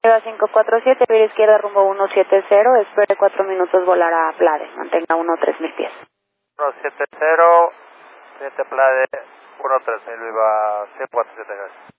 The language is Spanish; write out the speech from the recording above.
izquierda 547, vía izquierda rumbo 170, espere 4 minutos volar a Plade, mantenga 13000 pies. 170, 7 Plade, 13000, viva 147, gracias.